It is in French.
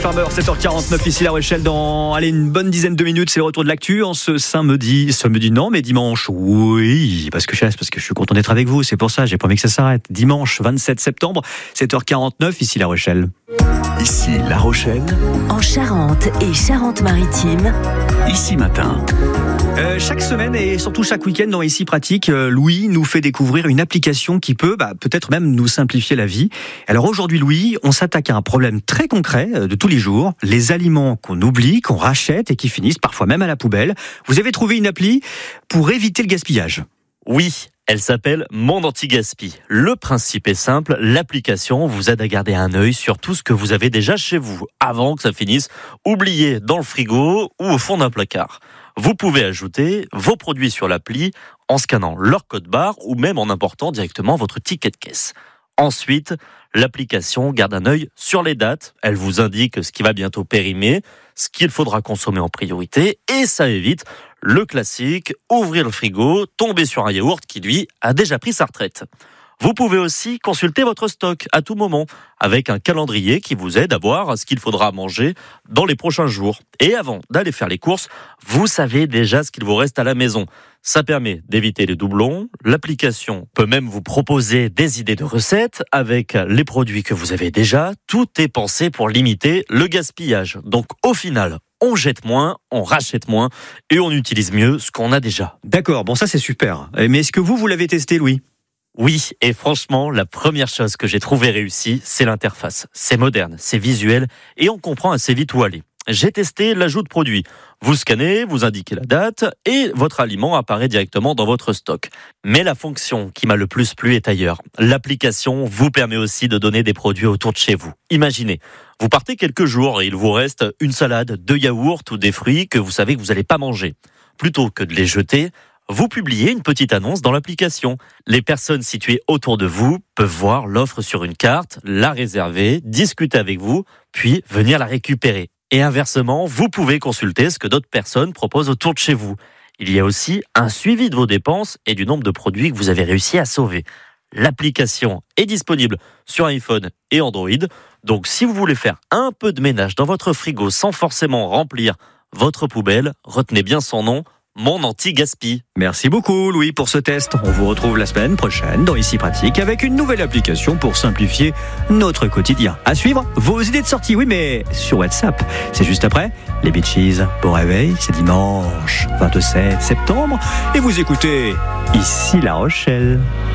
Farmer, 7h49 ici La Rochelle. Dans une bonne dizaine de minutes, c'est le retour de l'actu en ce samedi non, mais dimanche. Oui, parce que je suis content d'être avec vous. C'est pour ça, j'ai pas envie que ça s'arrête. Dimanche 27 septembre, 7h49 ici La Rochelle. Ici La Rochelle, en Charente et Charente-Maritime. Ici Matin. Chaque semaine et surtout chaque week-end dans Ici Pratique, Louis nous fait découvrir une application qui peut peut-être même nous simplifier la vie. Alors aujourd'hui Louis, on s'attaque à un problème très concret de tous les jours, les aliments qu'on oublie, qu'on rachète et qui finissent parfois même à la poubelle. Vous avez trouvé une appli pour éviter le gaspillage. Oui, elle s'appelle Mon Anti-Gaspi. Le principe est simple, l'application vous aide à garder un œil sur tout ce que vous avez déjà chez vous, avant que ça finisse oublié dans le frigo ou au fond d'un placard. Vous pouvez ajouter vos produits sur l'appli en scannant leur code barre ou même en important directement votre ticket de caisse. Ensuite, l'application garde un œil sur les dates. Elle vous indique ce qui va bientôt périmer, ce qu'il faudra consommer en priorité et ça évite le classique, ouvrir le frigo, tomber sur un yaourt qui lui a déjà pris sa retraite. Vous pouvez aussi consulter votre stock à tout moment avec un calendrier qui vous aide à voir ce qu'il faudra manger dans les prochains jours. Et avant d'aller faire les courses, vous savez déjà ce qu'il vous reste à la maison. Ça permet d'éviter les doublons. L'application peut même vous proposer des idées de recettes avec les produits que vous avez déjà. Tout est pensé pour limiter le gaspillage. Donc au final, on jette moins, on rachète moins et on utilise mieux ce qu'on a déjà. D'accord, bon ça c'est super. Mais est-ce que vous l'avez testé Louis ? Oui, et franchement, la première chose que j'ai trouvée réussie, c'est l'interface. C'est moderne, c'est visuel, et on comprend assez vite où aller. J'ai testé l'ajout de produits. Vous scannez, vous indiquez la date, et votre aliment apparaît directement dans votre stock. Mais la fonction qui m'a le plus plu est ailleurs. L'application vous permet aussi de donner des produits autour de chez vous. Imaginez, vous partez quelques jours et il vous reste une salade, 2 yaourts ou des fruits que vous savez que vous n'allez pas manger. Plutôt que de les jeter, vous publiez une petite annonce dans l'application. Les personnes situées autour de vous peuvent voir l'offre sur une carte, la réserver, discuter avec vous, puis venir la récupérer. Et inversement, vous pouvez consulter ce que d'autres personnes proposent autour de chez vous. Il y a aussi un suivi de vos dépenses et du nombre de produits que vous avez réussi à sauver. L'application est disponible sur iPhone et Android. Donc si vous voulez faire un peu de ménage dans votre frigo sans forcément remplir votre poubelle, retenez bien son nom, Mon Anti-Gaspi. Merci beaucoup Louis pour ce test. On vous retrouve la semaine prochaine dans Ici Pratique avec une nouvelle application pour simplifier notre quotidien. À suivre, vos idées de sortie, oui mais sur WhatsApp. C'est juste après les Beaches. Bon réveil, c'est dimanche 27 septembre et vous écoutez Ici La Rochelle.